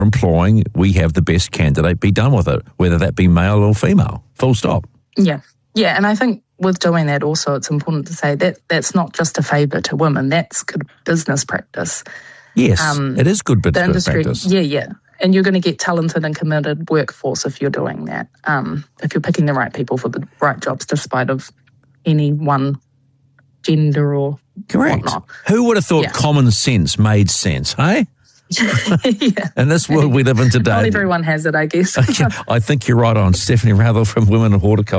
employing, we have the best candidate, be done with it, whether that be male or female. Full stop. Yeah. Yeah, and I think with doing that also, it's important to say that that's not just a favour to women. That's good business practice. Yes, it is good business practice. Yeah. And you're going to get talented and committed workforce if you're doing that, if you're picking the right people for the right jobs despite of any one gender or Correct. whatnot. Who would have thought common sense made sense, hey? Yeah. In this world we live in today. Not everyone has it, I guess. I think you're right on. Stephanie Rathel from Women in Horticulture.